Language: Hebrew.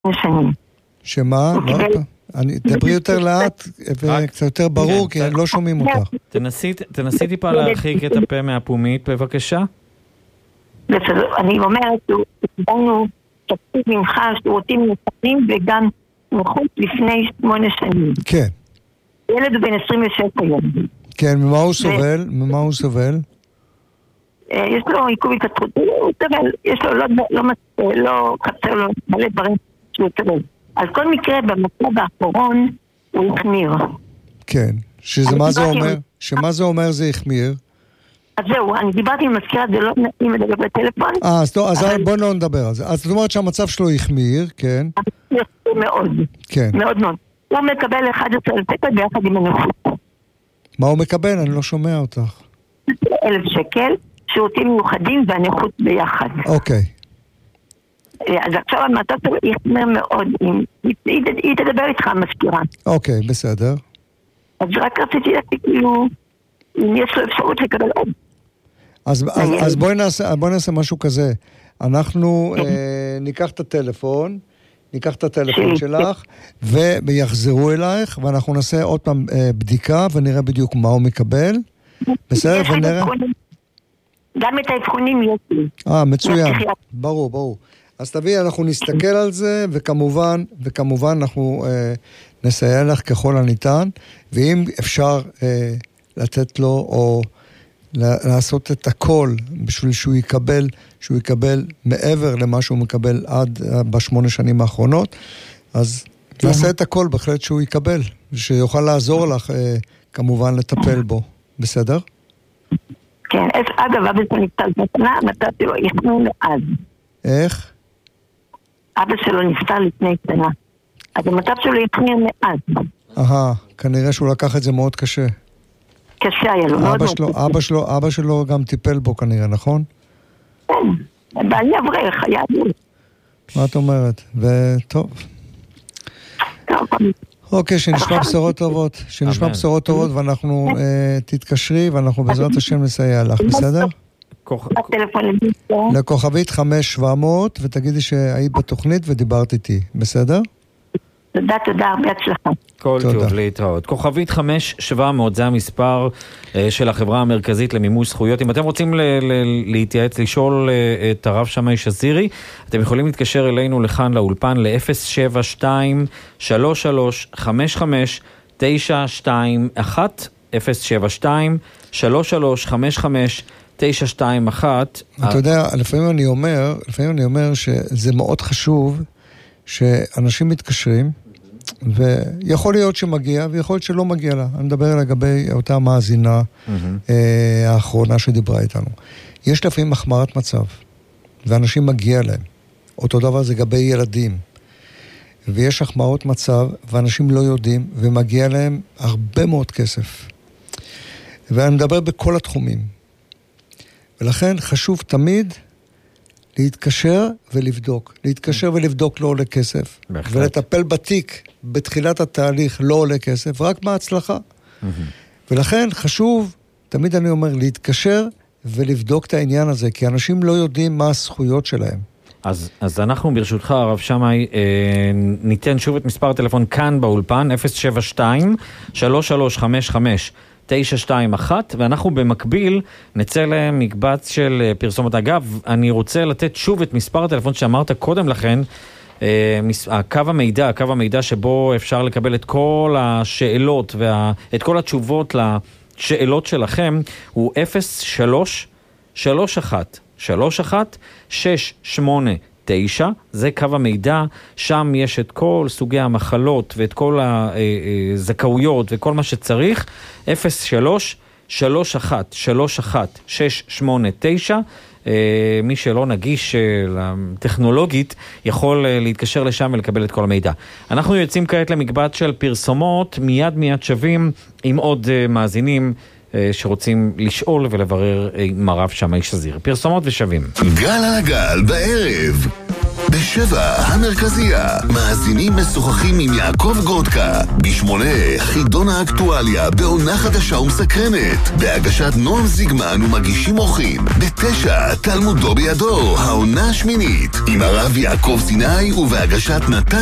שנים. שמה? דברי יותר לאט וקצת יותר ברור, כי לא שומעים אותך. תנסי טיפה להרחיק את הפה מהפומית, בבקשה. בסדר, אני אומרת, קיבלנו תקציב ממך, שירותים נוספים וגם מחוץ לפני 8 שנים. כן. ילד הוא בן 26 היום. כן, ממה הוא סובל? ממה הוא סובל? יש לו עיכוב התפתחותי, יש לו לא חסר לו מלא דברים שהוא סובל. על כל מקרה, במצב האחרון הוא החמיר. כן, שמה זה אומר? שמה זה אומר זה החמיר? אז זהו, אני דיברתי עם מזכירה, זה לא נעים לדבר בטלפון. אז בוא לא נדבר על זה. אז זאת אומרת שהמצב שלו החמיר, כן? מאוד. כן. מאוד מאוד. הוא מקבל 11,000 שקל ביחד עם הנכות. מה הוא מקבל? אני לא שומע אותך. 1,000 שקל, שירותים מיוחדים והנכות ביחד. אוקיי. אז עכשיו המצב שלו יחמיר מאוד. היא תדבר איתך המזכירה. אוקיי, בסדר. אז רק רציתי להגיד כאילו, אם יש לו אפשרות לקבל עוד. אז בואי נעשה משהו כזה. אנחנו ניקח את הטלפון, שלך, ויחזרו אלייך, ואנחנו נעשה עוד פעם בדיקה, ונראה בדיוק מה הוא מקבל. בסדר? ונראה? גם את האבחונים יש לי. מצוין. ברור. אז תביאי, אנחנו נסתכל על זה, וכמובן אנחנו נסייע לך ככל הניתן, ואם אפשר לתת לו, או לעשות את הכל, בשביל שהוא יקבל מעבר למה שהוא מקבל עד ב8 שנים האחרונות, אז נעשה את הכל בהחלט שהוא יקבל, שיוכל לעזור לך כמובן לטפל בו. בסדר? כן, אגב, אבא שלו נפטר לפני, המצב שלו יחמיר מאז. איך? אבא שלו נפטר לפני שנה. אז המצב שלו יחמיר מאז. כנראה שהוא לקח את זה מאוד קשה. קשה היה לו, מאוד מאוד קשה. אבא שלו גם טיפל בו כנראה, נכון? כן, בעלי אברך, היה לי. מה את אומרת? וטוב. אוקיי, שנשמע בשורות טובות, ואנחנו תתקשרי, ואנחנו בעזרת השם נסייע לך, בסדר? לכוכבית 5700, ותגידי שהיית בתוכנית ודיברת איתי, בסדר? תודה, הרבה הצלחה. כל טוב, להתראות. כוכבית 5700, זה המספר של החברה המרכזית למימוש זכויות. אם אתם רוצים להתייעץ, לשאול את הרב שמאי שזירי, אתם יכולים להתקשר אלינו לכאן לאולפן ל-072-3355-921, 072-3355-921. אתה יודע, לפעמים אני אומר שזה מאוד חשוב שאנשים מתקשרים, ויכול להיות שמגיע, ויכול להיות שלא מגיע לה. אני מדבר לגבי אותה מאזינה האחרונה שדיברה איתנו. יש לפעמים החמרת מצב, ואנשים מגיע להם. אותו דבר זה לגבי ילדים. ויש החמרות מצב, ואנשים לא יודעים, ומגיע להם הרבה מאוד כסף. ואני מדבר בכל התחומים. ולכן חשוב תמיד להתקשר ולבדוק לא עולה כסף. בהחלט. ולטפל בתיק בתחילת התהליך לא עולה כסף, רק בהצלחה. ולכן חשוב, תמיד אני אומר, להתקשר ולבדוק את העניין הזה, כי אנשים לא יודעים מה הזכויות שלהם. אז אנחנו ברשותך, הרב שמאי, ניתן שוב את מספר הטלפון כאן באולפן, 072-3355-921, ואנחנו במקביל נצא למקבץ של פרסומת. אגב, אני רוצה לתת שוב את מספר הטלפון שאמרת קודם לכן, קו המידע שבו אפשר לקבל את כל השאלות ואת כל התשובות לשאלות שלכם, הוא 03-31-689, זה קו המידע, שם יש את כל סוגי המחלות ואת כל הזכאויות וכל מה שצריך, 03-31-689, מי שלא נגיש טכנולוגית יכול להתקשר לשם ולקבל את כל המידע. אנחנו יוצאים כעת למקבץ של פרסומות, מיד שווים עם עוד מאזינים שרוצים לשאול ולברר עם הרב שמאי שזירי. פרסומות ושווים. גל על הגל בערב ב7 המרכזייה, מאזינים משוחחים עם יעקב גודקה. ב8 חידון האקטואליה בעונה חדשה ומסקרנת, בהגשת נועם זיגמן ומגישים אורחים. ב9 תלמודו בידו, העונה השמינית, עם הרב יעקב סיני ובהגשת נתן